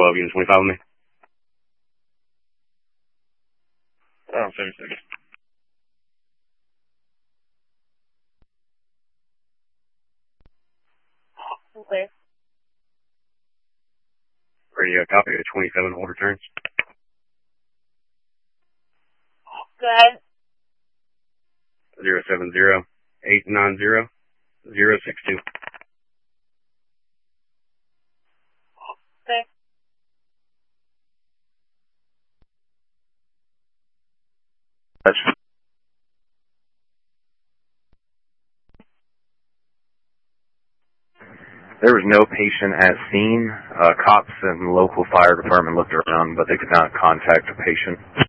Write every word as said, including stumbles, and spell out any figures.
twelve, unit twenty-five with me. Oh, seventy-six. Okay. Radio copy of twenty-seven, hold returns. Go ahead. Zero seven zero eight nine zero zero six two. Okay. There was no patient at scene. Uh, cops and local fire department looked around, but they could not contact the patient.